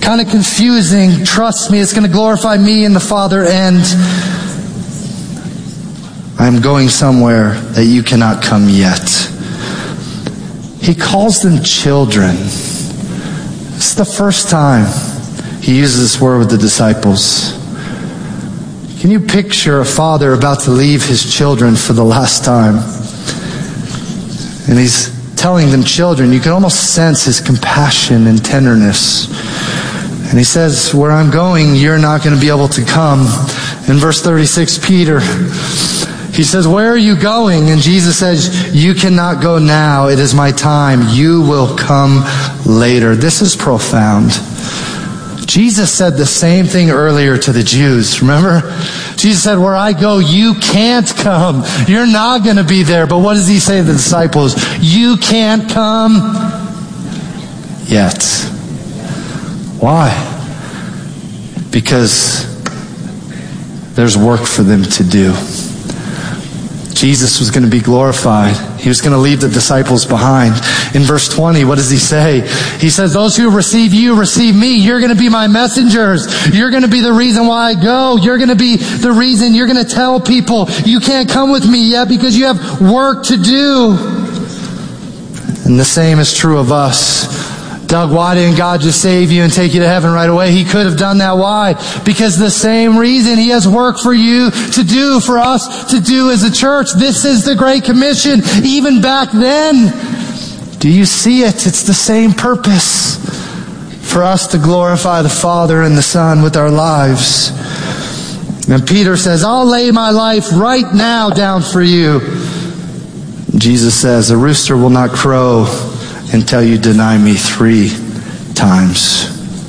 kind of confusing. Trust me, it's going to glorify me and the Father, and I'm going somewhere that you cannot come yet. He calls them children. It's the first time he uses this word with the disciples. Can you picture a father about to leave his children for the last time? And he's telling them children. You can almost sense his compassion and tenderness. And he says, where I'm going, you're not going to be able to come. In verse 36, Peter, he says, where are you going? And Jesus says, you cannot go now. It is my time. You will come later. This is profound. Jesus said the same thing earlier to the Jews. Remember? Jesus said, where I go, you can't come. You're not going to be there. But what does he say to the disciples? You can't come yet. Why? Because there's work for them to do. Jesus was going to be glorified. He was going to leave the disciples behind. In verse 20, what does he say? He says, those who receive you, receive me. You're going to be my messengers. You're going to be the reason why I go. You're going to be the reason. You're going to tell people, you can't come with me yet because you have work to do. And the same is true of us. Doug, why didn't God just save you and take you to heaven right away? He could have done that. Why? Because the same reason. He has work for you to do, for us to do as a church. This is the Great Commission, even back then. Do you see it? It's the same purpose. For us to glorify the Father and the Son with our lives. And Peter says, I'll lay my life right now down for you. Jesus says, a rooster will not crow until you deny me 3 times.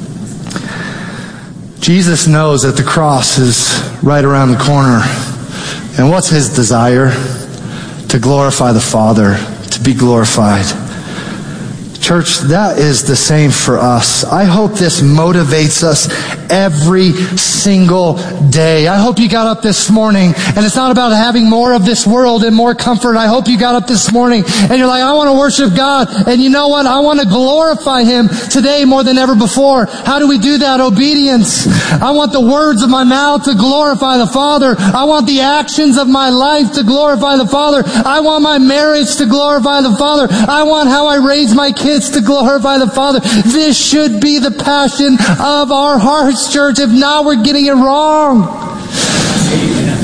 Jesus knows that the cross is right around the corner. And what's his desire? To glorify the Father, to be glorified. Church, that is the same for us. I hope this motivates us every single day. I hope you got up this morning, and it's not about having more of this world and more comfort. I hope you got up this morning and you're like, I want to worship God. And you know what? I want to glorify Him today more than ever before. How do we do that? Obedience. I want the words of my mouth to glorify the Father. I want the actions of my life to glorify the Father. I want my marriage to glorify the Father. I want how I raise my kids to glorify the Father. This should be the passion of our hearts, church. If not, we're getting it wrong. Amen.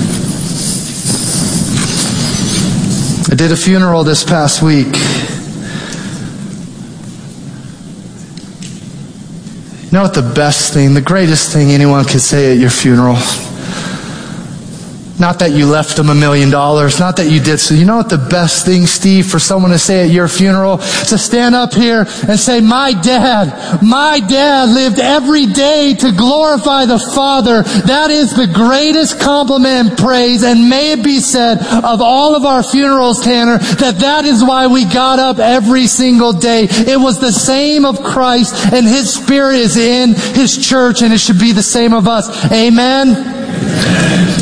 I did a funeral this past week. You know what the best thing, the greatest thing anyone could say at your funeral? Not that you left them $1 million. Not that you did so. You know what the best thing, Steve, for someone to say at your funeral? To stand up here and say, my dad lived every day to glorify the Father. That is the greatest compliment and praise, and may it be said of all of our funerals, Tanner, that is why we got up every single day. It was the same of Christ, and His Spirit is in His church, and it should be the same of us. Amen? Amen.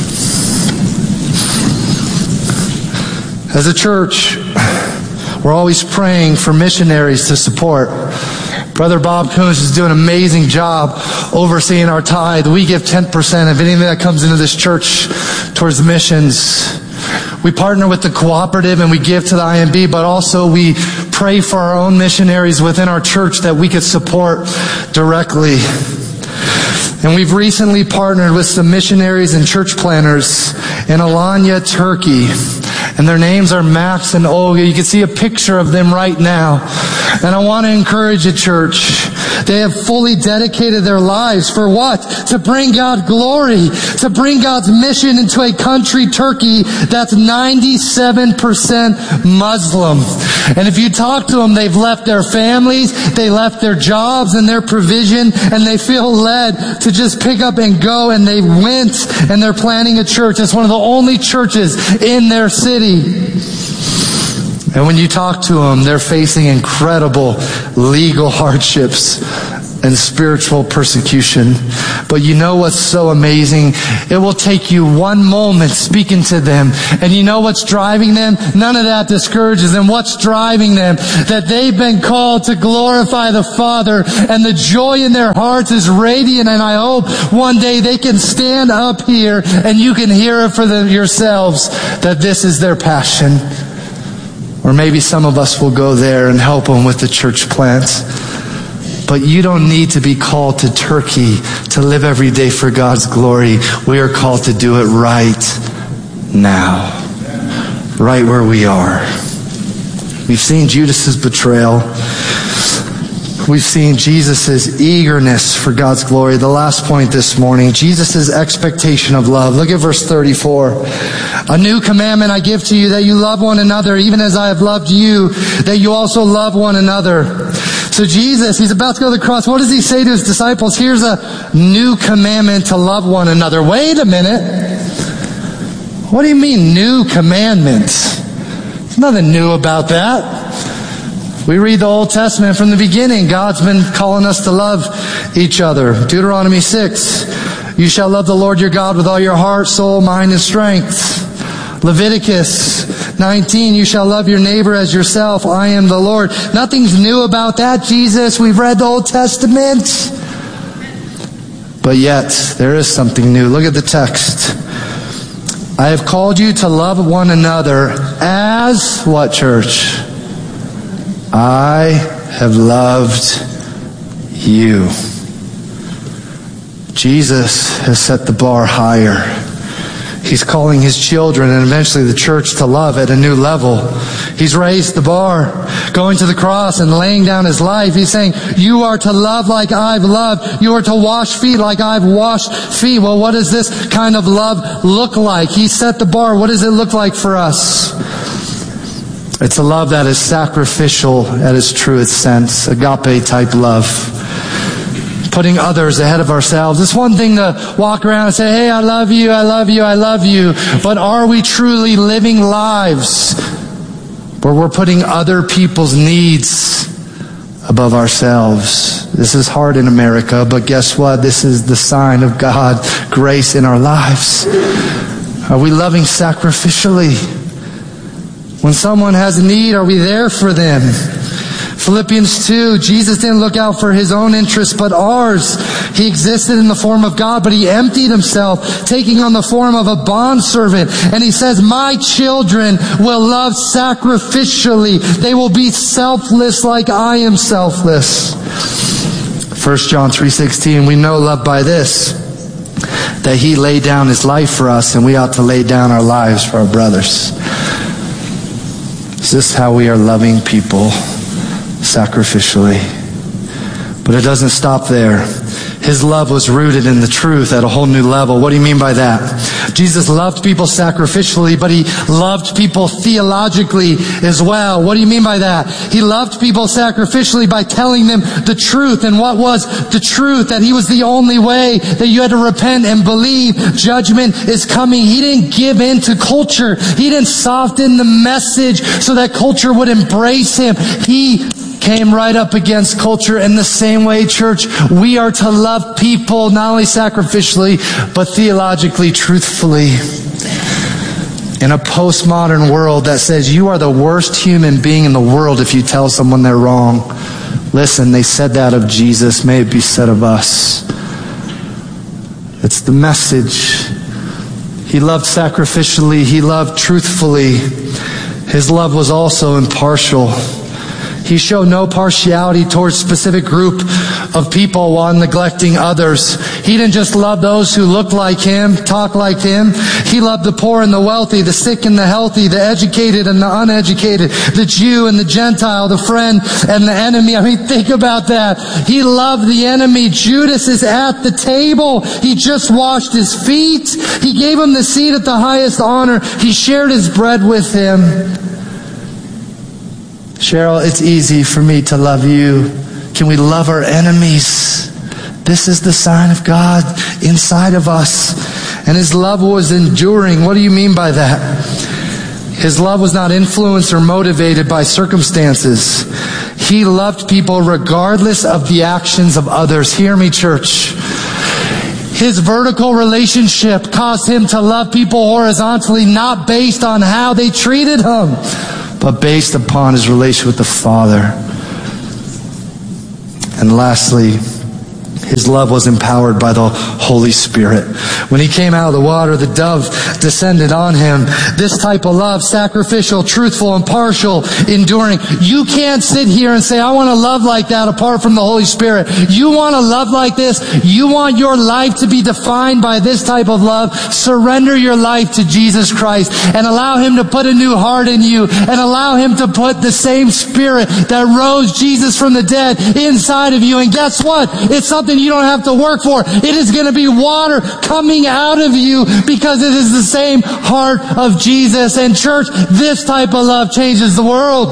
As a church, we're always praying for missionaries to support. Brother Bob Coons is doing an amazing job overseeing our tithe. We give 10% of anything that comes into this church towards missions. We partner with the cooperative and we give to the IMB, but also we pray for our own missionaries within our church that we could support directly. And we've recently partnered with some missionaries and church planners in Alanya, Turkey. And their names are Max and Olga. You can see a picture of them right now. And I want to encourage the church. They have fully dedicated their lives for what? To bring God glory. To bring God's mission into a country, Turkey, that's 97% Muslim. And if you talk to them, they've left their families, they left their jobs and their provision, and they feel led to just pick up and go, and they went and they're planning a church. It's one of the only churches in their city. And when you talk to them, they're facing incredible legal hardships. and spiritual persecution. But you know what's so amazing? It will take you one moment speaking to them, and you know what's driving them? None of that discourages them. What's driving them? That they've been called to glorify the Father, and the joy in their hearts is radiant, and I hope one day they can stand up here and you can hear it for yourselves, that this is their passion. Or maybe some of us will go there and help them with the church plant. But you don't need to be called to Turkey to live every day for God's glory. We are called to do it right now. Right where we are. We've seen Judas's betrayal. We've seen Jesus' eagerness for God's glory. The last point this morning, Jesus' expectation of love. Look at verse 34. A new commandment I give to you, that you love one another, even as I have loved you, that you also love one another. So Jesus, he's about to go to the cross. What does he say to his disciples? Here's a new commandment to love one another. Wait a minute. What do you mean, new commandment? There's nothing new about that. We read the Old Testament from the beginning. God's been calling us to love each other. Deuteronomy 6. You shall love the Lord your God with all your heart, soul, mind, and strength. Leviticus 19. You shall love your neighbor as yourself. I am the Lord. Nothing's new about that, Jesus. We've read the Old Testament. But yet, there is something new. Look at the text. I have called you to love one another as what, church? I have loved you. Jesus has set the bar higher. He's calling his children and eventually the church to love at a new level. He's raised the bar, going to the cross and laying down his life. He's saying, you are to love like I've loved. You are to wash feet like I've washed feet. Well, what does this kind of love look like? He set the bar. What does it look like for us? It's a love that is sacrificial at its truest sense. Agape type love. Putting others ahead of ourselves. It's one thing to walk around and say, hey, I love you, I love you, I love you. But are we truly living lives where we're putting other people's needs above ourselves? This is hard in America, but guess what? This is the sign of God's grace in our lives. Are we loving sacrificially? When someone has a need, are we there for them? Philippians 2, Jesus didn't look out for his own interests, but ours. He existed in the form of God, but he emptied himself, taking on the form of a bondservant. And he says, my children will love sacrificially. They will be selfless like I am selfless. 1 John 3:16, we know love by this, that he laid down his life for us, and we ought to lay down our lives for our brothers. Is this how we are loving people? Sacrificially. But it doesn't stop there. His love was rooted in the truth at a whole new level. What do you mean by that? Jesus loved people sacrificially, but he loved people theologically as well. What do you mean by that? He loved people sacrificially by telling them the truth. And what was the truth? That he was the only way, that you had to repent and believe. Judgment is coming. He didn't give in to culture. He didn't soften the message so that culture would embrace him. He came right up against culture. In the same way, church, we are to love people not only sacrificially, but theologically, truthfully. In a postmodern world that says you are the worst human being in the world if you tell someone they're wrong. Listen, they said that of Jesus. May it be said of us. It's the message. He loved sacrificially. He loved truthfully. His love was also impartial. He showed no partiality towards a specific group of people while neglecting others. He didn't just love those who looked like him, talked like him. He loved the poor and the wealthy, the sick and the healthy, the educated and the uneducated, the Jew and the Gentile, the friend and the enemy. I mean, think about that. He loved the enemy. Judas is at the table. He just washed his feet. He gave him the seat at the highest honor. He shared his bread with him. Cheryl, it's easy for me to love you. Can we love our enemies? This is the sign of God inside of us. And his love was enduring. What do you mean by that? His love was not influenced or motivated by circumstances. He loved people regardless of the actions of others. Hear me, church. His vertical relationship caused him to love people horizontally, not based on how they treated him, but based upon his relation with the Father. And lastly, his love was empowered by the Holy Spirit. When he came out of the water, the dove descended on him. This type of love, sacrificial, truthful, impartial, enduring. You can't sit here and say, I want to love like that apart from the Holy Spirit. You want to love like this? You want your life to be defined by this type of love? Surrender your life to Jesus Christ and allow him to put a new heart in you and allow him to put the same Spirit that rose Jesus from the dead inside of you. And guess what? It's something you don't have to work for. It is going to be water coming out of you because it is the same heart of Jesus. And church, this type of love changes the world.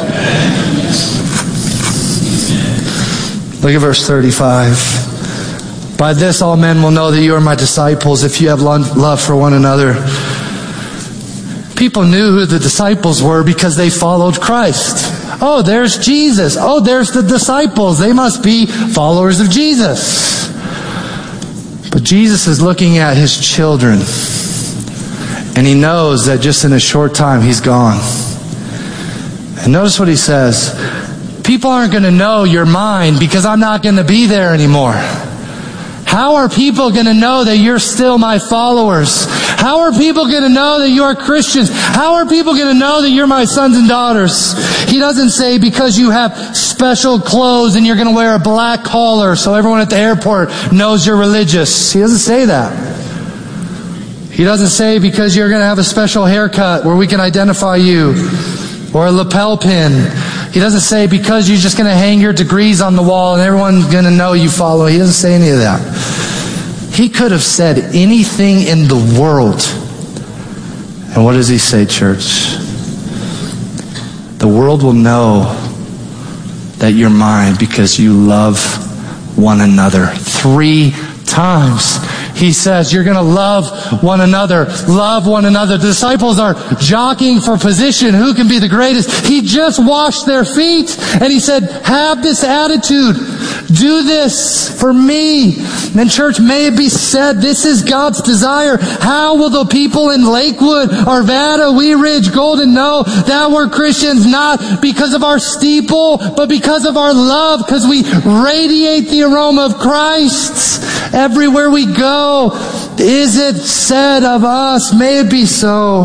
Look at verse 35. By this all men will know that you are my disciples if you have love for one another. People knew who the disciples were because they followed Christ. Oh, there's Jesus. Oh, there's the disciples. They must be followers of Jesus. But Jesus is looking at his children, and he knows that just in a short time he's gone. And notice what he says. People aren't going to know you're mine because I'm not going to be there anymore. How are people going to know that you're still my followers? How are people going to know that you are Christians? How are people going to know that you're my sons and daughters? He doesn't say because you have special clothes and you're going to wear a black collar so everyone at the airport knows you're religious. He doesn't say that. He doesn't say because you're going to have a special haircut where we can identify you, or a lapel pin. He doesn't say because you're just going to hang your degrees on the wall and everyone's going to know you follow. He doesn't say any of that. He could have said anything in the world. And what does he say, church? The world will know that you're mine because you love one another. 3 times. He says, you're going to love one another. Love one another. The disciples are jockeying for position. Who can be the greatest? He just washed their feet. And he said, have this attitude. Do this for me. And church, may it be said, this is God's desire. How will the people in Lakewood, Arvada, Wee Ridge, Golden know that we're Christians? Not because of our steeple, but because of our love. Because we radiate the aroma of Christ everywhere we go. Is it said of us? May it be so.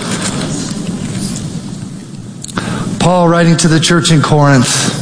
Paul, writing to the church in Corinth,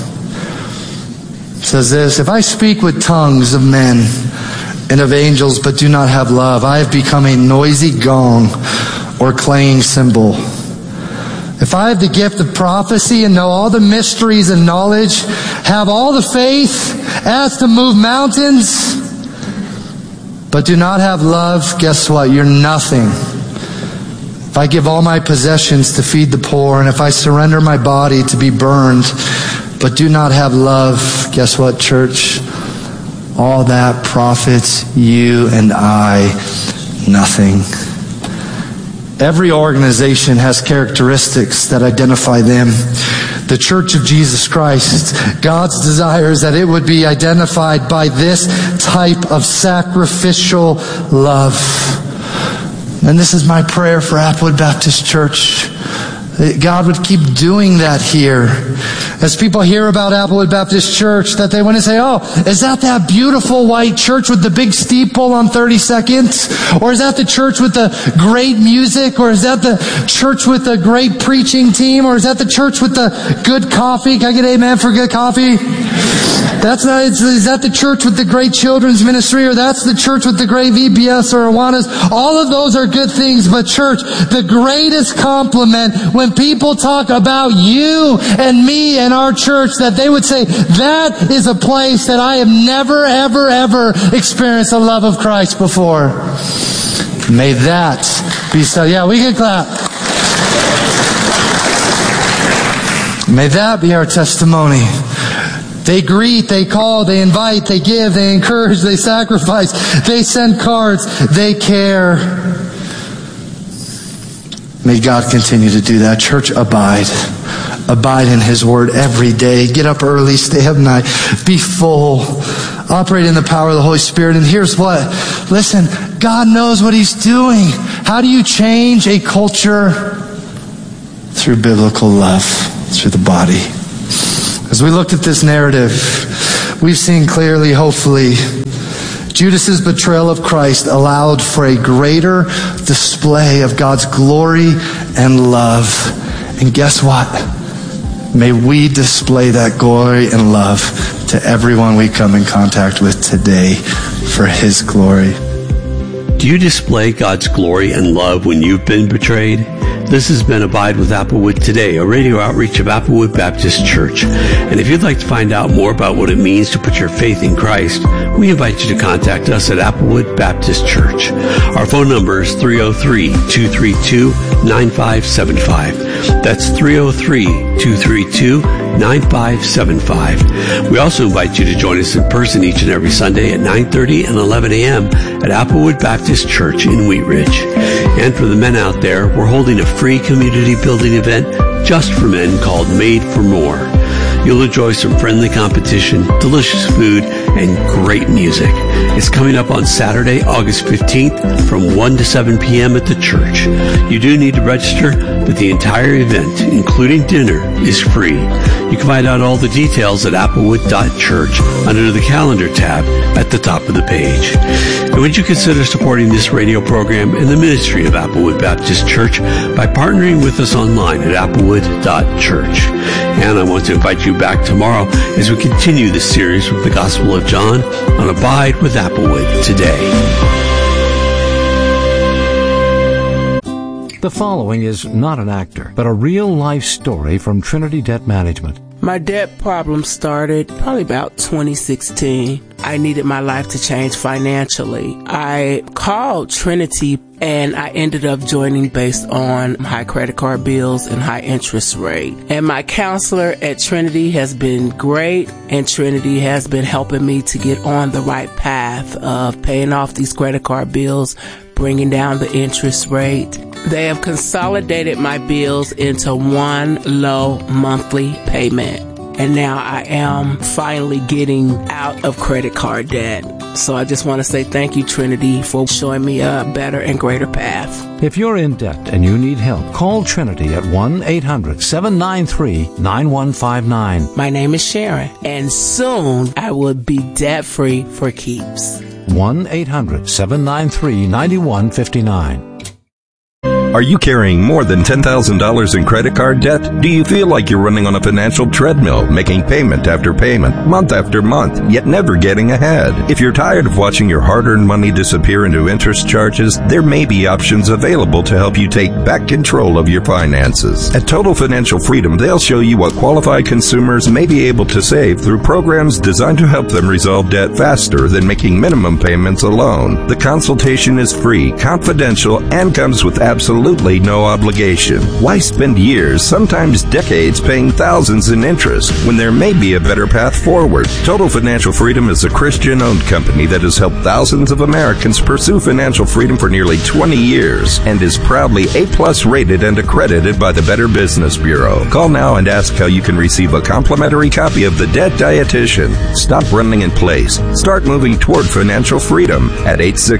says this: if I speak with tongues of men and of angels but do not have love, I have become a noisy gong or clanging cymbal. If I have the gift of prophecy and know all the mysteries and knowledge, have all the faith as to move mountains, but do not have love, guess what? You're nothing. If I give all my possessions to feed the poor, and if I surrender my body to be burned, but do not have love, guess what, church? All that profits you and I nothing. Every organization has characteristics that identify them. The Church of Jesus Christ, God's desire is that it would be identified by this type of sacrificial love. And this is my prayer for Applewood Baptist Church. That God would keep doing that here. As people hear about Applewood Baptist Church, that they want to say, oh, is that beautiful white church with the big steeple on 32nd? Or is that the church with the great music? Or is that the church with the great preaching team? Or is that the church with the good coffee? Can I get amen for good coffee? Is that the church with the great children's ministry? Or that's the church with the great VBS or Awanas? All of those are good things, but church, the greatest compliment when people talk about you and me and our church, that they would say, that is a place that I have never, ever, ever experienced the love of Christ before. May that be so. Yeah, we can clap. May that be our testimony. They greet, they call, they invite, they give, they encourage, they sacrifice, they send cards, they care. May God continue to do that. Church, abide. Abide in his word every day. Get up early, stay up night, be full. Operate in the power of the Holy Spirit. And here's what. Listen, God knows what he's doing. How do you change a culture? Through biblical love, through the body. As we looked at this narrative, we've seen clearly, hopefully, Judas's betrayal of Christ allowed for a greater display of God's glory and love. And guess what? May we display that glory and love to everyone we come in contact with today for his glory. Do you display God's glory and love when you've been betrayed? This has been Abide with Applewood Today, a radio outreach of Applewood Baptist Church. And if you'd like to find out more about what it means to put your faith in Christ, we invite you to contact us at Applewood Baptist Church. Our phone number is 303-232-9575. That's 303-232-9575. We also invite you to join us in person each and every Sunday at 9:30 and 11 a.m. at Applewood Baptist Church in Wheat Ridge. And for the men out there, we're holding a free community building event just for men called Made for More. You'll enjoy some friendly competition, delicious food, and great music. It's coming up on Saturday, August 15th from 1 to 7 p.m. at the church. You do need to register, but the entire event, including dinner, is free. You can find out all the details at applewood.church under the calendar tab at the top of the page. And would you consider supporting this radio program and the ministry of Applewood Baptist Church by partnering with us online at applewood.church. And I want to invite you back tomorrow as we continue this series with the Gospel of John on Abide with Applewood Today. The following is not an actor, but a real-life story from Trinity Debt Management. My debt problem started probably about 2016. I needed my life to change financially. I called Trinity and I ended up joining based on high credit card bills and high interest rate. And my counselor at Trinity has been great, and Trinity has been helping me to get on the right path of paying off these credit card bills, bringing down the interest rate. They have consolidated my bills into one low monthly payment. And now I am finally getting out of credit card debt. So I just want to say thank you, Trinity, for showing me a better and greater path. If you're in debt and you need help, call Trinity at 1-800-793-9159. My name is Sharon, and soon I will be debt-free for keeps. 1-800-793-9159. Are you carrying more than $10,000 in credit card debt? Do you feel like you're running on a financial treadmill, making payment after payment, month after month, yet never getting ahead? If you're tired of watching your hard-earned money disappear into interest charges, there may be options available to help you take back control of your finances. At Total Financial Freedom, they'll show you what qualified consumers may be able to save through programs designed to help them resolve debt faster than making minimum payments alone. The consultation is free, confidential, and comes with absolutely no obligation. Why spend years, sometimes decades, paying thousands in interest when there may be a better path forward? Total Financial Freedom is a Christian-owned company that has helped thousands of Americans pursue financial freedom for nearly 20 years and is proudly A+ rated and accredited by the Better Business Bureau. Call now and ask how you can receive a complimentary copy of The Debt Dietitian. Stop running in place. Start moving toward financial freedom at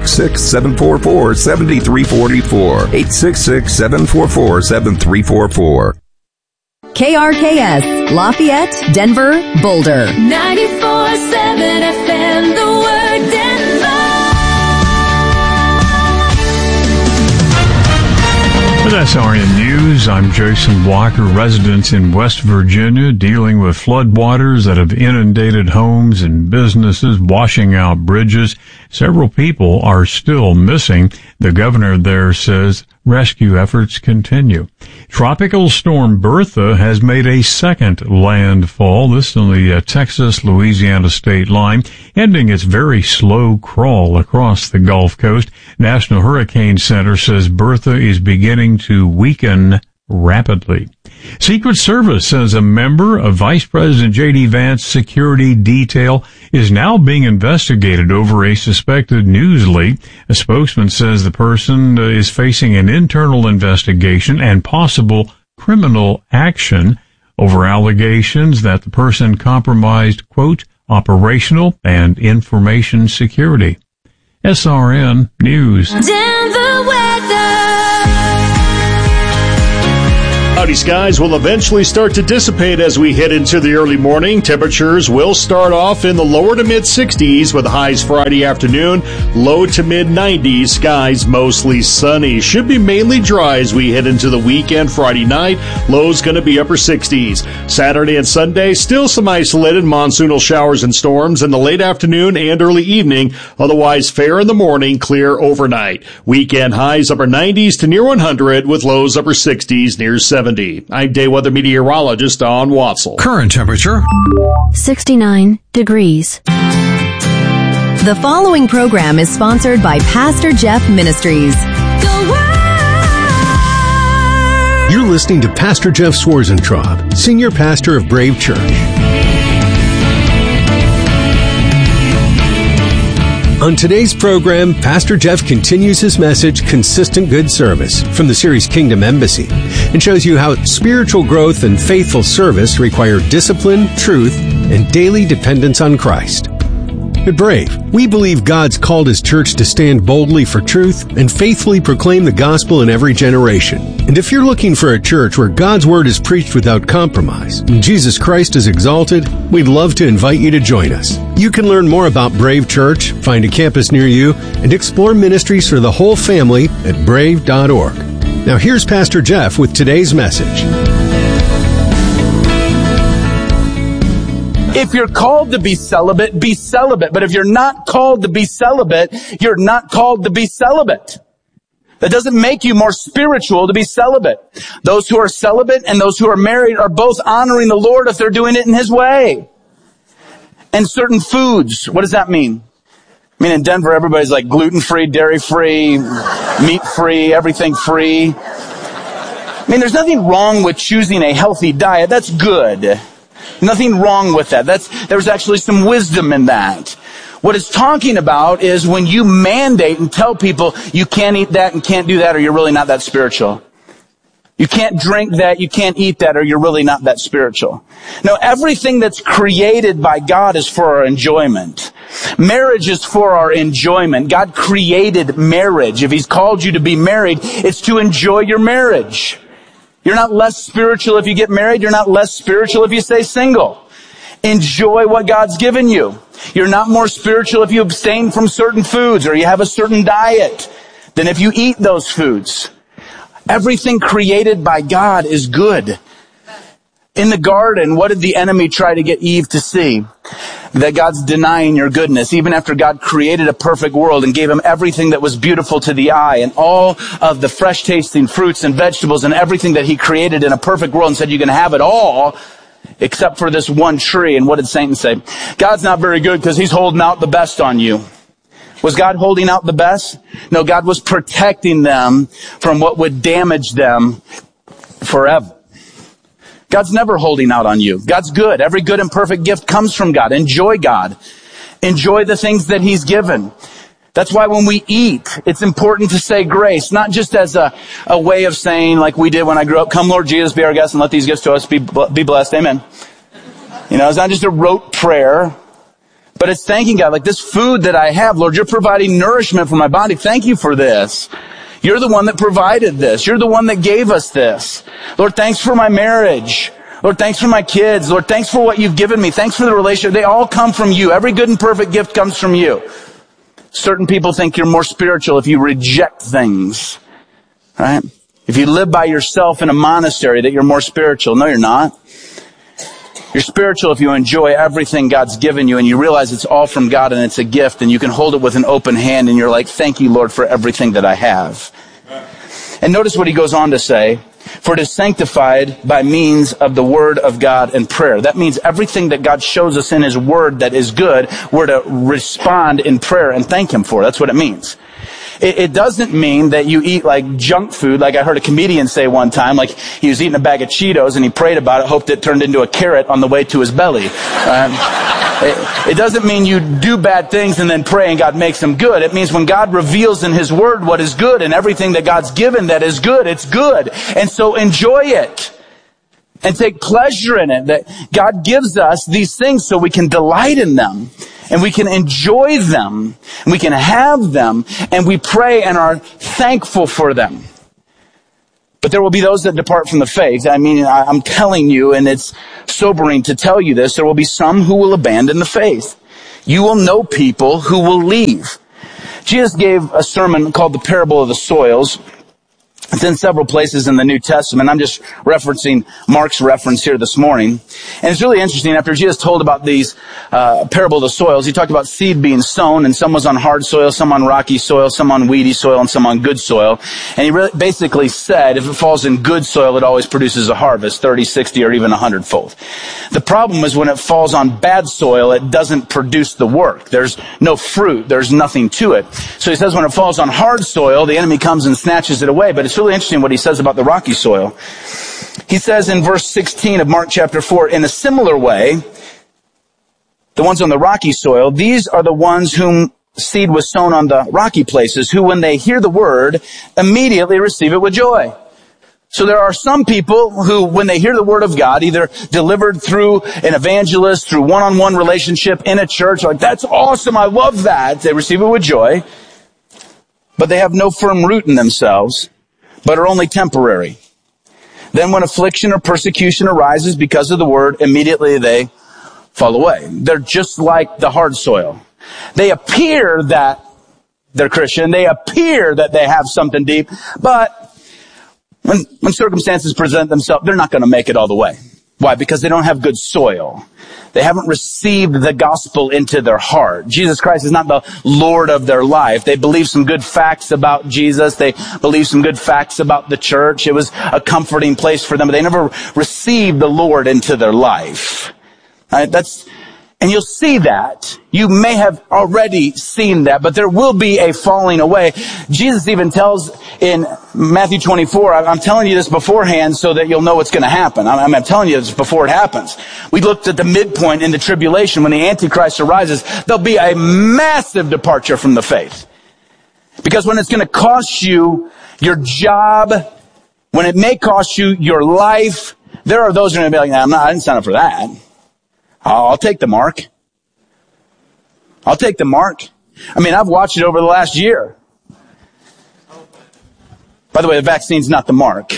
866-744-7344. 866-744-7344. KRKS, Lafayette, Denver, Boulder. 94.7 FM, The Word, Denver. With SRN News, I'm Jason Walker. Residents in West Virginia dealing with floodwaters that have inundated homes and businesses, washing out bridges. Several people are still missing. The governor there says rescue efforts continue. Tropical storm Bertha has made a second landfall, this on the Texas-Louisiana state line, ending its very slow crawl across the Gulf Coast. National Hurricane Center says Bertha is beginning to weaken rapidly. Secret Service says a member of Vice President J.D. Vance's security detail is now being investigated over a suspected news leak. A spokesman says the person is facing an internal investigation and possible criminal action. over allegations that the person compromised, quote, operational and information security. SRN News. Denver weather. Cloudy skies will eventually start to dissipate as we head into the early morning. Temperatures will start off in the lower to mid 60s with highs Friday afternoon, low to mid 90s, skies mostly sunny. Should be mainly dry as we head into the weekend Friday night. Lows going to be upper 60s. Saturday and Sunday, still some isolated monsoonal showers and storms in the late afternoon and early evening. Otherwise fair in the morning, clear overnight. Weekend highs upper 90s to near 100 with lows upper 60s near 70. I'm day weather meteorologist Don Watzel. Current temperature 69 degrees. The following program is sponsored by Pastor Jeff Ministries. Go Word! You're listening to Pastor Jeff Swarzentraub, Senior Pastor of Brave Church. On today's program, Pastor Jeff continues his message, Consistent Good Service, from the series Kingdom Embassy, and shows you how spiritual growth and faithful service require discipline, truth, and daily dependence on Christ. At Brave, we believe God's called His church to stand boldly for truth and faithfully proclaim the gospel in every generation. And if you're looking for a church where God's word is preached without compromise and Jesus Christ is exalted, we'd love to invite you to join us. You can learn more about Brave Church, find a campus near you, and explore ministries for the whole family at brave.org. Now here's Pastor Jeff with today's message. If you're called to be celibate, be celibate. But if you're not called to be celibate, you're not called to be celibate. That doesn't make you more spiritual to be celibate. Those who are celibate and those who are married are both honoring the Lord if they're doing it in His way. And certain foods, what does that mean? I mean, in Denver, everybody's like gluten-free, dairy-free, meat-free, everything free. I mean, there's nothing wrong with choosing a healthy diet. That's good. Nothing wrong with that. There's actually some wisdom in that. What it's talking about is when you mandate and tell people you can't eat that and can't do that or you're really not that spiritual. You can't drink that, you can't eat that, or you're really not that spiritual. No, everything that's created by God is for our enjoyment. Marriage is for our enjoyment. God created marriage. If He's called you to be married, it's to enjoy your marriage. You're not less spiritual if you get married. You're not less spiritual if you stay single. Enjoy what God's given you. You're not more spiritual if you abstain from certain foods or you have a certain diet than if you eat those foods. Everything created by God is good. In the garden, what did the enemy try to get Eve to see? That God's denying your goodness, even after God created a perfect world and gave him everything that was beautiful to the eye and all of the fresh tasting fruits and vegetables and everything that He created in a perfect world and said you can have it all except for this one tree. And what did Satan say? God's not very good because He's holding out the best on you. Was God holding out the best? No, God was protecting them from what would damage them forever. God's never holding out on you. God's good. Every good and perfect gift comes from God. Enjoy God. Enjoy the things that He's given. That's why when we eat, it's important to say grace, not just as a way of saying like we did when I grew up, come Lord Jesus, be our guest and let these gifts to us be blessed. Amen. You know, it's not just a rote prayer, but it's thanking God. Like this food that I have, Lord, You're providing nourishment for my body. Thank You for this. You're the one that provided this. You're the one that gave us this. Lord, thanks for my marriage. Lord, thanks for my kids. Lord, thanks for what You've given me. Thanks for the relationship. They all come from You. Every good and perfect gift comes from You. Certain people think you're more spiritual if you reject things, right? If you live by yourself in a monastery, that you're more spiritual. No, you're not. You're spiritual if you enjoy everything God's given you and you realize it's all from God and it's a gift and you can hold it with an open hand and you're like, thank You, Lord, for everything that I have. And notice what he goes on to say, for it is sanctified by means of the word of God and prayer. That means everything that God shows us in His word that is good, we're to respond in prayer and thank Him for. That's what it means. It doesn't mean that you eat like junk food, like I heard a comedian say one time, like he was eating a bag of Cheetos and he prayed about it, hoped it turned into a carrot on the way to his belly. It doesn't mean you do bad things and then pray and God makes them good. It means when God reveals in His word what is good and everything that God's given that is good, it's good. And so enjoy it. and take pleasure in it. That God gives us these things so we can delight in them and we can enjoy them and we can have them and we pray and are thankful for them. But there will be those that depart from the faith. I mean, I'm telling you, and it's sobering to tell you this, there will be some who will abandon the faith. You will know people who will leave. Jesus gave a sermon called the Parable of the Soils. It's in several places in the New Testament. I'm just referencing Mark's reference here this morning. And it's really interesting. After Jesus told about these parable of the soils, he talked about seed being sown, and some was on hard soil, some on rocky soil, some on weedy soil, and some on good soil. And he really basically said if it falls in good soil, it always produces a harvest, 30, 60, or even 100-fold. The problem is when it falls on bad soil, it doesn't produce the work. There's no fruit. There's nothing to it. So he says when it falls on hard soil, the enemy comes and snatches it away. But it's really interesting what he says about the rocky soil. He says in verse 16 of Mark chapter 4, in a similar way, the ones on the rocky soil, these are the ones whom seed was sown on the rocky places, who when they hear the word, immediately receive it with joy. So there are some people who, when they hear the word of God, either delivered through an evangelist, through one-on-one relationship in a church, like, that's awesome, I love that. They receive it with joy, but they have no firm root in themselves, but are only temporary. Then when affliction or persecution arises because of the word, immediately they fall away. They're just like the hard soil. They appear that they're Christian. They appear that they have something deep, but when circumstances present themselves, they're not going to make it all the way. Why? Because they don't have good soil. They haven't received the gospel into their heart. Jesus Christ is not the Lord of their life. They believe some good facts about Jesus. They believe some good facts about the church. It was a comforting place for them, but they never received the Lord into their life. And you'll see that. You may have already seen that, but there will be a falling away. Jesus even tells in Matthew 24, I'm telling you this beforehand so that you'll know what's going to happen. I'm telling you this before it happens. We looked at the midpoint in the tribulation. When the Antichrist arises, there'll be a massive departure from the faith. Because when it's going to cost you your job, when it may cost you your life, there are those who are going to be like, I didn't sign up for that. I'll take the mark. I'll take the mark. I mean, I've watched it over the last year. By the way, the vaccine's not the mark.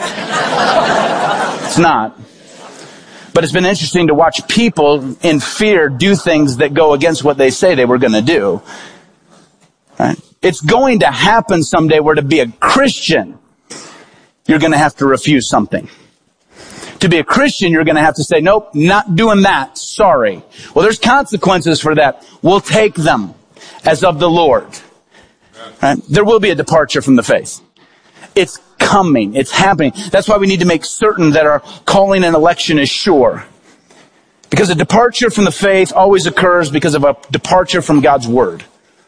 It's not. But it's been interesting to watch people in fear do things that go against what they say they were going to do. Right? It's going to happen someday where to be a Christian, you're going to have to refuse something. To be a Christian, you're going to have to say, nope, not doing that. Sorry. Well, there's consequences for that. We'll take them as of the Lord. Right? There will be a departure from the faith. It's coming. It's happening. That's why we need to make certain that our calling and election is sure. Because a departure from the faith always occurs because of a departure from God's word.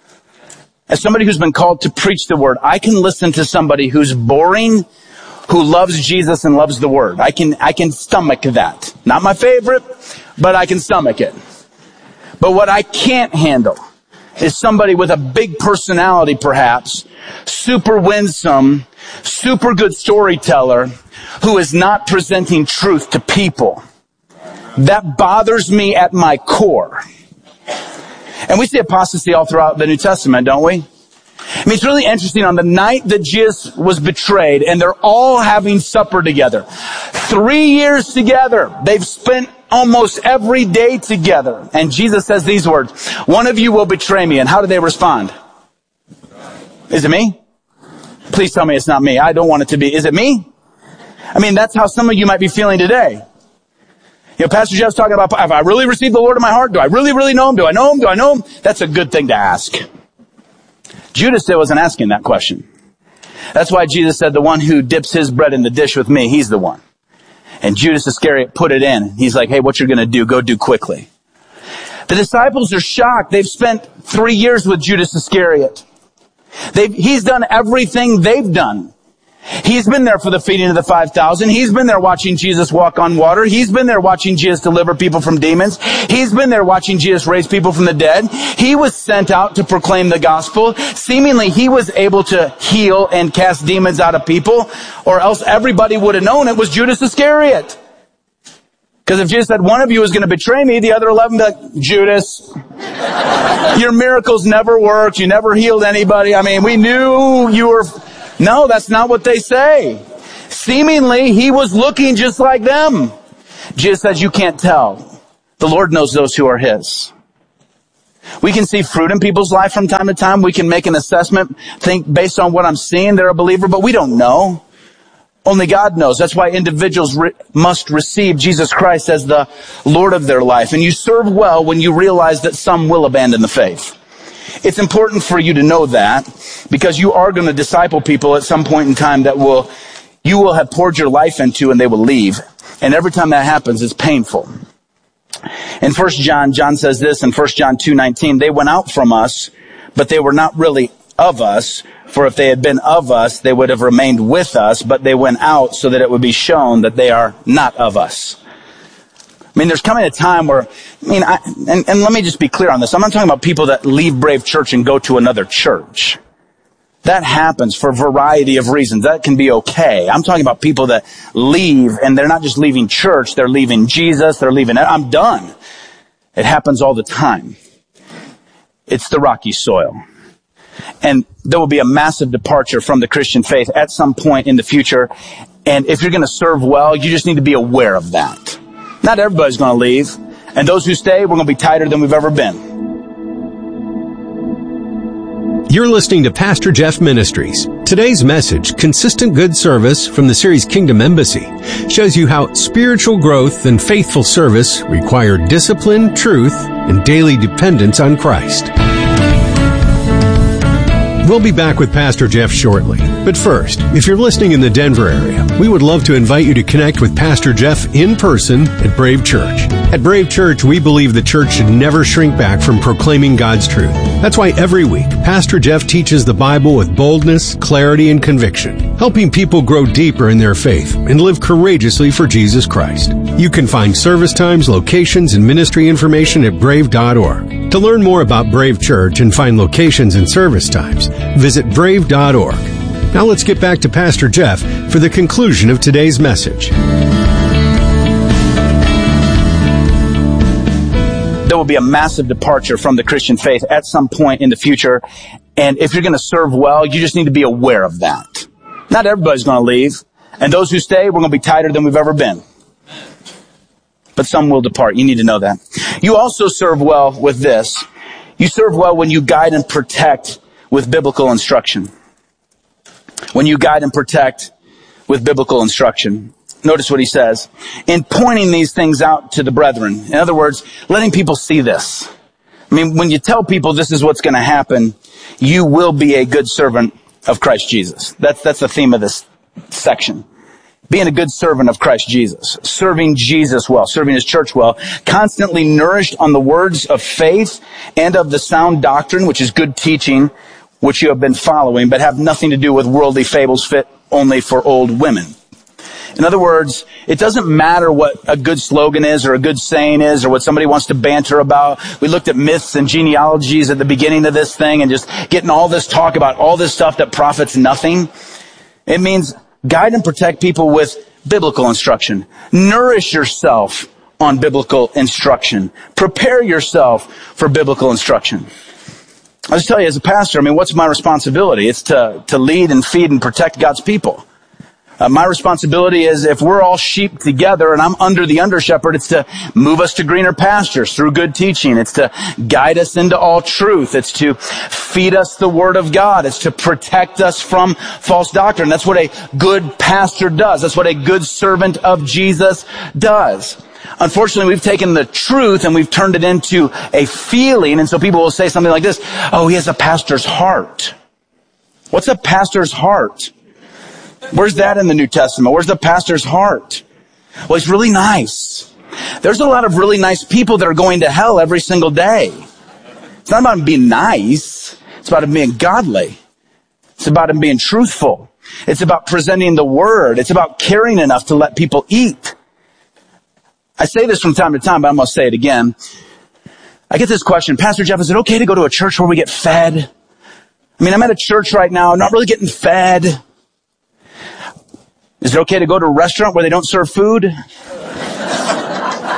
As somebody who's been called to preach the word, I can listen to somebody who's boring, who loves Jesus and loves the word. I can stomach that. Not my favorite, but I can stomach it. But what I can't handle is somebody with a big personality, perhaps, super winsome, super good storyteller, who is not presenting truth to people. That bothers me at my core. And we see apostasy all throughout the New Testament, don't we? I mean, it's really interesting. On the night that Jesus was betrayed, and they're all having supper together, 3 years together, they've spent almost every day together. And Jesus says these words, one of you will betray me. And how do they respond? Is it me? Please tell me it's not me. I don't want it to be. Is it me? I mean, that's how some of you might be feeling today. You know, Pastor Jeff's talking about, have I really received the Lord in my heart? Do I really, really know him? Do I know him? Do I know him? That's a good thing to ask. Judas wasn't asking that question. That's why Jesus said, the one who dips his bread in the dish with me, he's the one. And Judas Iscariot put it in. He's like, hey, what you're going to do, go do quickly. The disciples are shocked. They've spent 3 years with Judas Iscariot. He's done everything they've done. He's been there for the feeding of the 5,000. He's been there watching Jesus walk on water. He's been there watching Jesus deliver people from demons. He's been there watching Jesus raise people from the dead. He was sent out to proclaim the gospel. Seemingly, he was able to heal and cast demons out of people, or else everybody would have known it was Judas Iscariot. Because if Jesus said one of you is going to betray me, the other 11 would be like, Judas, your miracles never worked. You never healed anybody. I mean, we knew you were... No, that's not what they say. Seemingly, he was looking just like them. Jesus says, you can't tell. The Lord knows those who are his. We can see fruit in people's life from time to time. We can make an assessment, think based on what I'm seeing, they're a believer, but we don't know. Only God knows. That's why individuals must receive Jesus Christ as the Lord of their life. And you serve well when you realize that some will abandon the faith. It's important for you to know that, because you are going to disciple people at some point in time that you will have poured your life into, and they will leave. And every time that happens, it's painful. In 1 John, John says this in 1 John 2:19, they went out from us, but they were not really of us. For if they had been of us, they would have remained with us, but they went out so that it would be shown that they are not of us. I mean, there's coming a time where, and let me just be clear on this. I'm not talking about people that leave Brave Church and go to another church. That happens for a variety of reasons. That can be okay. I'm talking about people that leave, and they're not just leaving church, they're leaving Jesus, they're leaving, I'm done. It happens all the time. It's the rocky soil. And there will be a massive departure from the Christian faith at some point in the future. And if you're going to serve well, you just need to be aware of that. Not everybody's going to leave. And those who stay, we're going to be tighter than we've ever been. You're listening to Pastor Jeff Ministries. Today's message, Consistent Good Service from the series Kingdom Embassy, shows you how spiritual growth and faithful service require discipline, truth, and daily dependence on Christ. We'll be back with Pastor Jeff shortly. But first, if you're listening in the Denver area, we would love to invite you to connect with Pastor Jeff in person at Brave Church. At Brave Church, we believe the church should never shrink back from proclaiming God's truth. That's why every week, Pastor Jeff teaches the Bible with boldness, clarity, and conviction, helping people grow deeper in their faith and live courageously for Jesus Christ. You can find service times, locations, and ministry information at brave.org. To learn more about Brave Church and find locations and service times, visit brave.org. Now let's get back to Pastor Jeff for the conclusion of today's message. There will be a massive departure from the Christian faith at some point in the future. And if you're going to serve well, you just need to be aware of that. Not everybody's going to leave. And those who stay, we're going to be tighter than we've ever been. But some will depart. You need to know that. You also serve well with this. You serve well when you guide and protect with biblical instruction. When you guide and protect with biblical instruction. Notice what he says. In pointing these things out to the brethren. In other words, letting people see this. I mean, when you tell people this is what's going to happen, you will be a good servant of Christ Jesus. That's the theme of this section. Being a good servant of Christ Jesus. Serving Jesus well. Serving his church well. Constantly nourished on the words of faith and of the sound doctrine, which is good teaching, which you have been following, but have nothing to do with worldly fables fit only for old women. In other words, it doesn't matter what a good slogan is or a good saying is or what somebody wants to banter about. We looked at myths and genealogies at the beginning of this thing and just getting all this talk about all this stuff that profits nothing. It means guide and protect people with biblical instruction. Nourish yourself on biblical instruction. Prepare yourself for biblical instruction. I'll just tell you, as a pastor, what's my responsibility? It's to lead and feed and protect God's people. My responsibility is, if we're all sheep together and I'm under the under shepherd, it's to move us to greener pastures through good teaching. It's to guide us into all truth. It's to feed us the word of God. It's to protect us from false doctrine. That's what a good pastor does. That's what a good servant of Jesus does. Unfortunately, we've taken the truth and we've turned it into a feeling. And so people will say something like this: oh, he has a pastor's heart. What's a pastor's heart? Where's that in the New Testament? Where's the pastor's heart? Well, it's really nice. There's a lot of really nice people that are going to hell every single day. It's not about him being nice. It's about him being godly. It's about him being truthful. It's about presenting the word. It's about caring enough to let people eat. I say this from time to time, but I'm going to say it again. I get this question: Pastor Jeff, is it okay to go to a church where we get fed? I'm at a church right now, I'm not really getting fed. Is it okay to go to a restaurant where they don't serve food?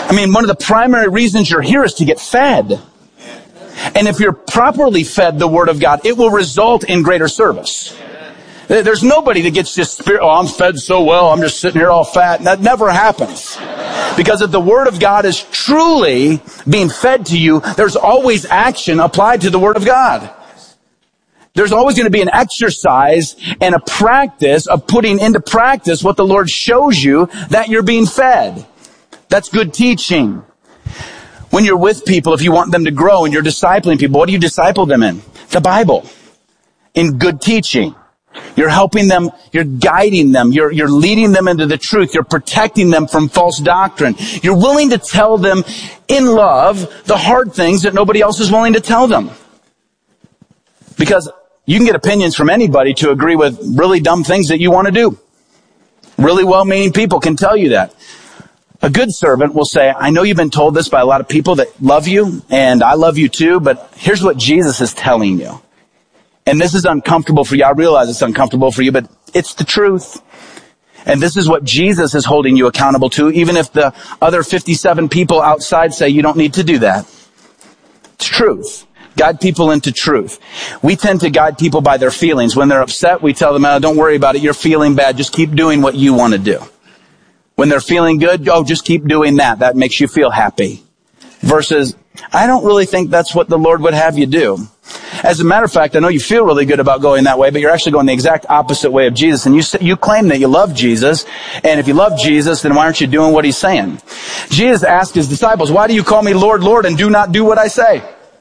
I mean, one of the primary reasons you're here is to get fed. And if you're properly fed the Word of God, it will result in greater service. There's nobody that gets this spirit, oh, I'm fed so well, I'm just sitting here all fat. And that never happens. Because if the Word of God is truly being fed to you, there's always action applied to the Word of God. There's always going to be an exercise and a practice of putting into practice what the Lord shows you that you're being fed. That's good teaching. When you're with people, if you want them to grow and you're discipling people, what do you disciple them in? The Bible. In good teaching. You're helping them, you're guiding them, you're leading them into the truth, you're protecting them from false doctrine. You're willing to tell them in love the hard things that nobody else is willing to tell them. Because you can get opinions from anybody to agree with really dumb things that you want to do. Really well-meaning people can tell you that. A good servant will say, I know you've been told this by a lot of people that love you, and I love you too, but here's what Jesus is telling you. And this is uncomfortable for you. I realize it's uncomfortable for you, but it's the truth. And this is what Jesus is holding you accountable to, even if the other 57 people outside say you don't need to do that. It's truth. Guide people into truth. We tend to guide people by their feelings. When they're upset, we tell them, oh, don't worry about it. You're feeling bad. Just keep doing what you want to do. When they're feeling good, oh, just keep doing that. That makes you feel happy. Versus, I don't really think that's what the Lord would have you do. As a matter of fact, I know you feel really good about going that way, but you're actually going the exact opposite way of Jesus. And you claim that you love Jesus. And if you love Jesus, then why aren't you doing what he's saying? Jesus asked his disciples, why do you call me Lord, Lord, and do not do what I say?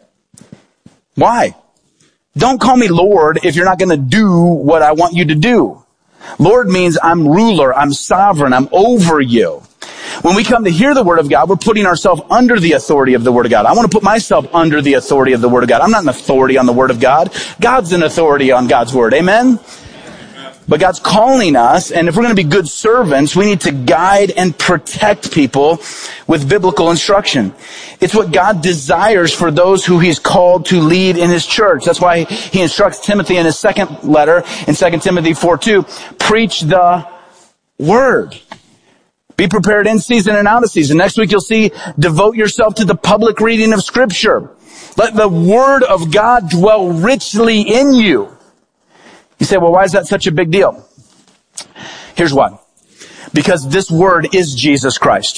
Why? Don't call me Lord if you're not going to do what I want you to do. Lord means I'm ruler, I'm sovereign, I'm over you. When we come to hear the Word of God, we're putting ourselves under the authority of the Word of God. I want to put myself under the authority of the Word of God. I'm not an authority on the Word of God. God's an authority on God's Word. Amen? But God's calling us, and if we're going to be good servants, we need to guide and protect people with biblical instruction. It's what God desires for those who he's called to lead in his church. That's why he instructs Timothy in his second letter, in 2 Timothy 4:2, preach the Word. Be prepared in season and out of season. Next week you'll see, devote yourself to the public reading of Scripture. Let the Word of God dwell richly in you. You say, well, why is that such a big deal? Here's why. Because this Word is Jesus Christ.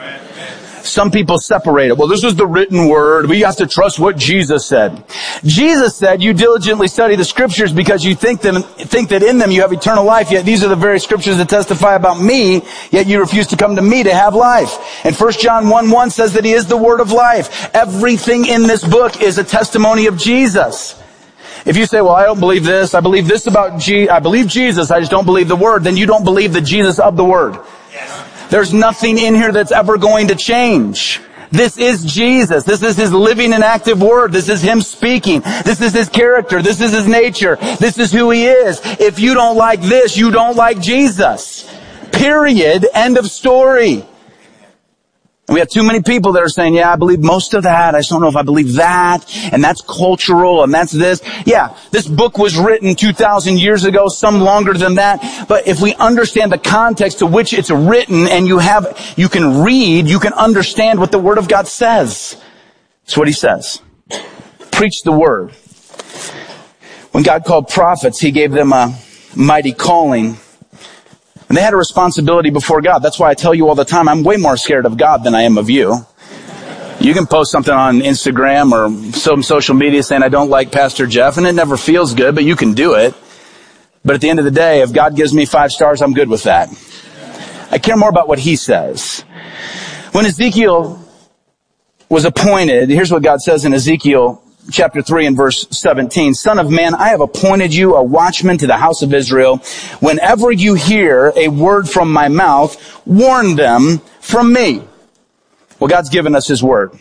Some people separate it. Well, this is the written Word. We have to trust what Jesus said. Jesus said, you diligently study the Scriptures because you think that in them you have eternal life, yet these are the very Scriptures that testify about me, yet you refuse to come to me to have life. And 1 John 1:1 says that he is the Word of life. Everything in this book is a testimony of Jesus. If you say, well, I don't believe this, I believe this about I believe Jesus, I just don't believe the Word, then you don't believe the Jesus of the Word. Yes. There's nothing in here that's ever going to change. This is Jesus. This is his living and active Word. This is him speaking. This is his character. This is his nature. This is who he is. If you don't like this, you don't like Jesus. Period. End of story. And we have too many people that are saying, yeah, I believe most of that. I just don't know if I believe that. And that's cultural and that's this. Yeah, this book was written 2,000 years ago, some longer than that. But if we understand the context to which it's written and you can read, you can understand what the Word of God says. That's what he says. Preach the Word. When God called prophets, he gave them a mighty calling. And they had a responsibility before God. That's why I tell you all the time, I'm way more scared of God than I am of you. You can post something on Instagram or some social media saying, I don't like Pastor Jeff, and it never feels good, but you can do it. But at the end of the day, if God gives me 5 stars, I'm good with that. I care more about what he says. When Ezekiel was appointed, here's what God says in Ezekiel chapter 3 and verse 17. Son of man, I have appointed you a watchman to the house of Israel. Whenever you hear a word from my mouth, warn them from me. Well, God's given us his word.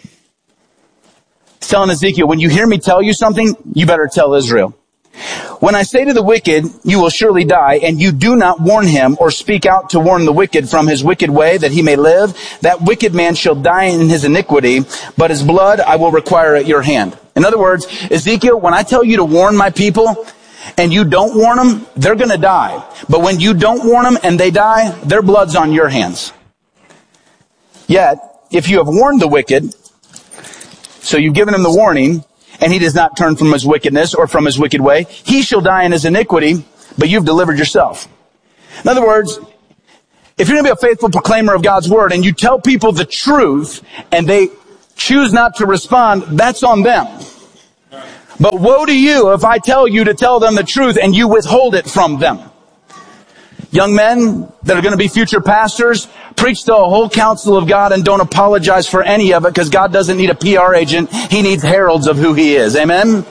He's telling Ezekiel, when you hear me tell you something, you better tell Israel. When I say to the wicked, you will surely die, and you do not warn him or speak out to warn the wicked from his wicked way that he may live, that wicked man shall die in his iniquity, but his blood I will require at your hand. In other words, Ezekiel, when I tell you to warn my people and you don't warn them, they're going to die. But when you don't warn them and they die, their blood's on your hands. Yet, if you have warned the wicked, so you've given him the warning, and he does not turn from his wickedness or from his wicked way, he shall die in his iniquity, but you've delivered yourself. In other words, if you're going to be a faithful proclaimer of God's word and you tell people the truth and they choose not to respond, that's on them. But woe to you if I tell you to tell them the truth and you withhold it from them. Young men that are going to be future pastors, preach the whole counsel of God and don't apologize for any of it, because God doesn't need a PR agent. He needs heralds of who he is. Amen?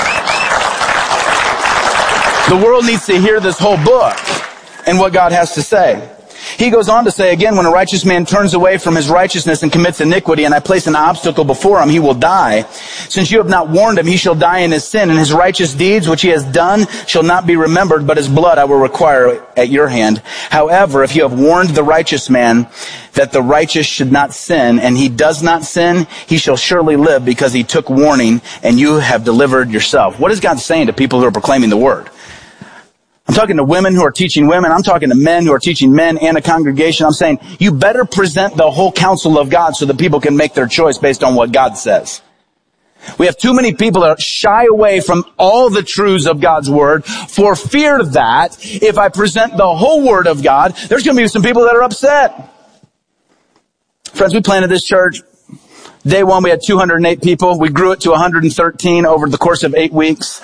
The world needs to hear this whole book and what God has to say. He goes on to say again, when a righteous man turns away from his righteousness and commits iniquity, and I place an obstacle before him, he will die. Since you have not warned him, he shall die in his sin, and his righteous deeds which he has done shall not be remembered, but his blood I will require at your hand. However, if you have warned the righteous man that the righteous should not sin, and he does not sin, he shall surely live, because he took warning, and you have delivered yourself. What is God saying to people who are proclaiming the word? I'm talking to women who are teaching women. I'm talking to men who are teaching men and a congregation. I'm saying you better present the whole counsel of God so that people can make their choice based on what God says. We have too many people that shy away from all the truths of God's word for fear that if I present the whole word of God, there's going to be some people that are upset. Friends, we planted this church. Day one, we had 208 people. We grew it to 113 over the course of 8 weeks.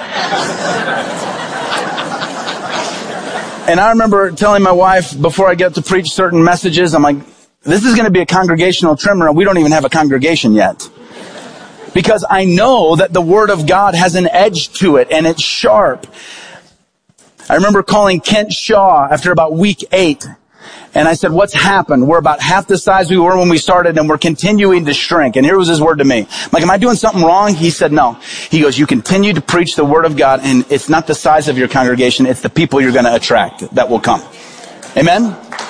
And I remember telling my wife before I get to preach certain messages, I'm like, this is going to be a congregational trimmer, and we don't even have a congregation yet. Because I know that the Word of God has an edge to it, and it's sharp. I remember calling Kent Shaw after about week 8, and I said, what's happened? We're about half the size we were when we started, and we're continuing to shrink. And here was his word to me. I'm like, am I doing something wrong? He said, no. He goes, you continue to preach the word of God, and it's not the size of your congregation, it's the people you're going to attract that will come. Amen?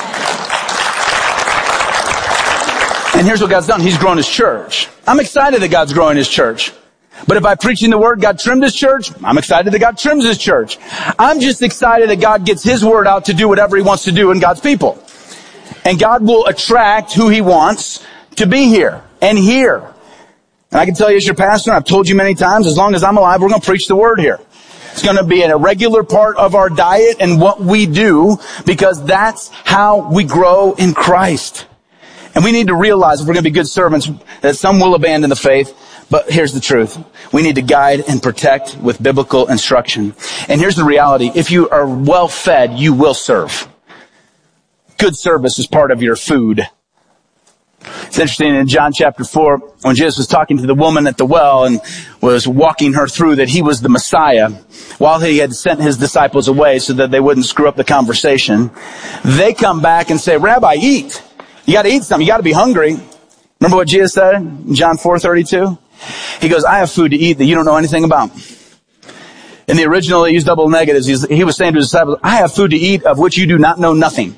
And here's what God's done. He's grown his church. I'm excited that God's growing his church. But if by preaching the word, God trimmed his church, I'm excited that God trims his church. I'm just excited that God gets his word out to do whatever he wants to do in God's people. And God will attract who he wants to be here and here. And I can tell you as your pastor, I've told you many times, as long as I'm alive, we're going to preach the word here. It's going to be a regular part of our diet and what we do, because that's how we grow in Christ. And we need to realize, if we're going to be good servants, that some will abandon the faith. But here's the truth. We need to guide and protect with biblical instruction. And here's the reality. If you are well fed, you will serve. Good service is part of your food. It's interesting in John chapter 4, when Jesus was talking to the woman at the well and was walking her through that he was the Messiah, while he had sent his disciples away so that they wouldn't screw up the conversation, they come back and say, Rabbi, eat. You got to eat something. You got to be hungry. Remember what Jesus said in John 4:32? He goes, I have food to eat that you don't know anything about. In the original, he used double negatives. He was saying to his disciples, I have food to eat of which you do not know nothing.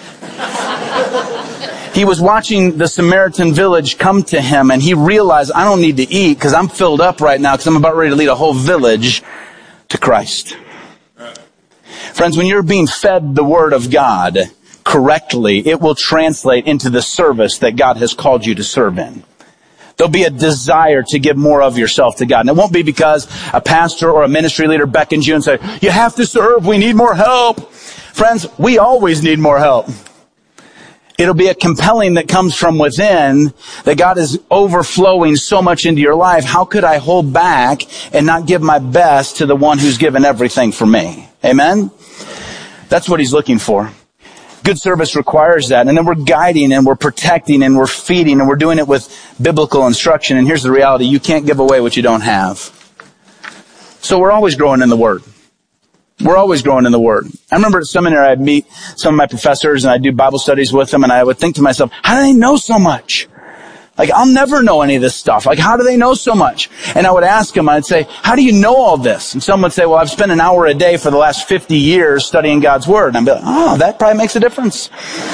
He was watching the Samaritan village come to him, and he realized, I don't need to eat because I'm filled up right now because I'm about ready to lead a whole village to Christ. Friends, when you're being fed the Word of God correctly, it will translate into the service that God has called you to serve in. There'll be a desire to give more of yourself to God. And it won't be because a pastor or a ministry leader beckons you and says, you have to serve, we need more help. Friends, we always need more help. It'll be a compelling that comes from within, that God is overflowing so much into your life. How could I hold back and not give my best to the one who's given everything for me? Amen? That's what he's looking for. Good service requires that. And then we're guiding and we're protecting and we're feeding and we're doing it with biblical instruction. And here's the reality. You can't give away what you don't have. So we're always growing in the Word. We're always growing in the Word. I remember at seminary, I'd meet some of my professors and I'd do Bible studies with them, and I would think to myself, how do they know so much? Like, I'll never know any of this stuff. Like, how do they know so much? And I would ask them, I'd say, how do you know all this? And someone would say, well, I've spent an hour a day for the last 50 years studying God's Word. And I'd be like, oh, that probably makes a difference.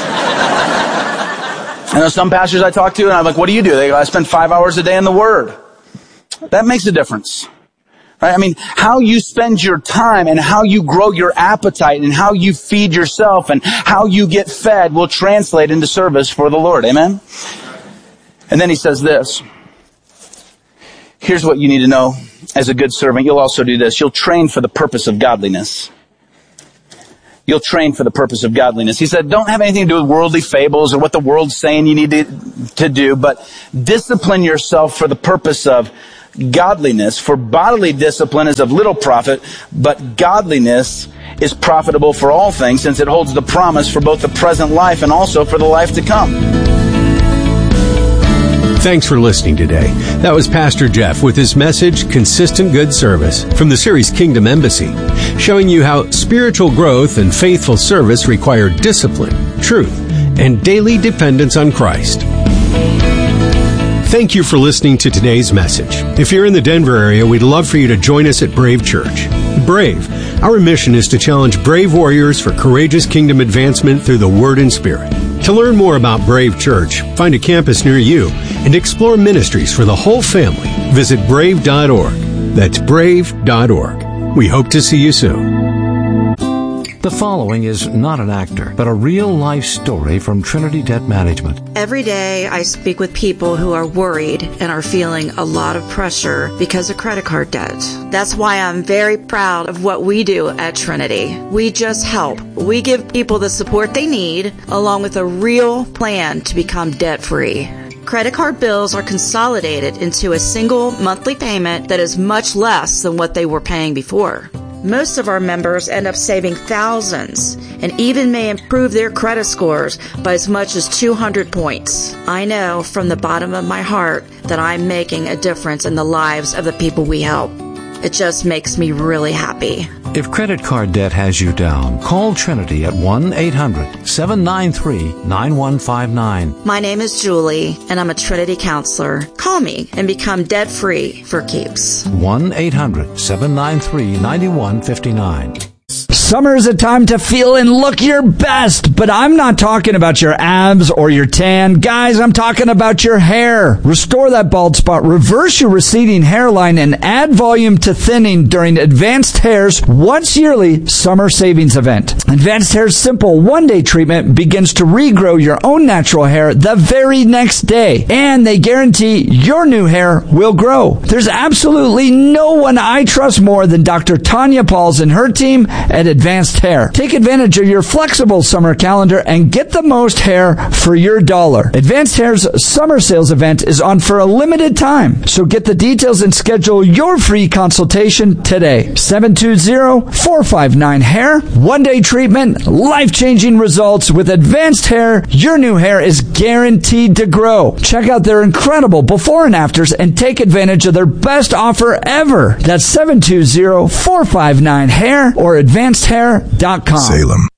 I know some pastors I talk to, and I'm like, what do you do? They go, I spend 5 hours a day in the Word. That makes a difference. Right? I mean, how you spend your time and how you grow your appetite and how you feed yourself and how you get fed will translate into service for the Lord. Amen? And then he says this. Here's what you need to know as a good servant. You'll also do this. You'll train for the purpose of godliness. You'll train for the purpose of godliness. He said, don't have anything to do with worldly fables or what the world's saying you need to do, but discipline yourself for the purpose of godliness. For bodily discipline is of little profit, but godliness is profitable for all things, since it holds the promise for both the present life and also for the life to come. Thanks for listening today. That was Pastor Jeff with his message, Consistent Good Service, from the series Kingdom Embassy, showing you how spiritual growth and faithful service require discipline, truth, and daily dependence on Christ. Thank you for listening to today's message. If you're in the Denver area, we'd love for you to join us at Brave Church. Brave, our mission is to challenge brave warriors for courageous kingdom advancement through the Word and Spirit. To learn more about Brave Church, find a campus near you, and explore ministries for the whole family, visit brave.org. That's brave.org. We hope to see you soon. The following is not an actor, but a real-life story from Trinity Debt Management. Every day I speak with people who are worried and are feeling a lot of pressure because of credit card debt. That's why I'm very proud of what we do at Trinity. We just help. We give people the support they need, along with a real plan to become debt-free. Credit card bills are consolidated into a single monthly payment that is much less than what they were paying before. Most of our members end up saving thousands and even may improve their credit scores by as much as 200 points. I know from the bottom of my heart that I'm making a difference in the lives of the people we help. It just makes me really happy. If credit card debt has you down, call Trinity at 1-800-793-9159. My name is Julie, and I'm a Trinity counselor. Call me and become debt-free for keeps. 1-800-793-9159. Summer is a time to feel and look your best, but I'm not talking about your abs or your tan. Guys, I'm talking about your hair. Restore that bald spot, reverse your receding hairline, and add volume to thinning during Advanced Hair's once yearly summer savings event. Advanced Hair's simple one-day treatment begins to regrow your own natural hair the very next day, and they guarantee your new hair will grow. There's absolutely no one I trust more than Dr. Tanya Pauls and her team at Advanced Hair. Take advantage of your flexible summer calendar and get the most hair for your dollar. Advanced Hair's summer sales event is on for a limited time, so get the details and schedule your free consultation today. 720-459-HAIR. One-day treatment, life-changing results. With Advanced Hair, your new hair is guaranteed to grow. Check out their incredible before and afters and take advantage of their best offer ever. That's 720-459-HAIR or AdvancedHair.com. Salem.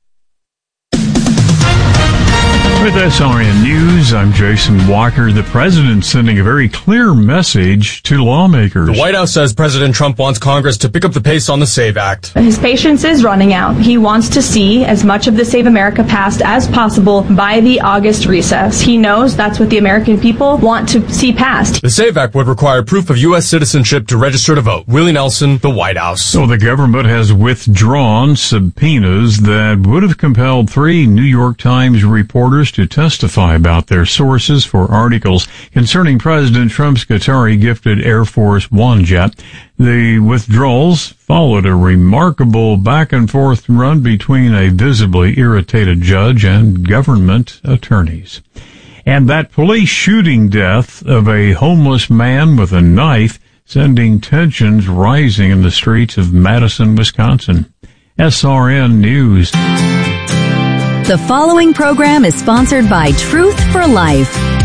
With SRN News, I'm Jason Walker. The president's sending a very clear message to lawmakers. The White House says President Trump wants Congress to pick up the pace on the SAVE Act. His patience is running out. He wants to see as much of the Save America passed as possible by the August recess. He knows that's what the American people want to see passed. The SAVE Act would require proof of U.S. citizenship to register to vote. Willie Nelson, the White House. So the government has withdrawn subpoenas that would have compelled 3 New York Times reporters to testify about their sources for articles concerning President Trump's Qatari-gifted Air Force One jet. The withdrawals followed a remarkable back-and-forth run between a visibly irritated judge and government attorneys. And that police shooting death of a homeless man with a knife, sending tensions rising in the streets of Madison, Wisconsin. SRN News. The following program is sponsored by Truth for Life.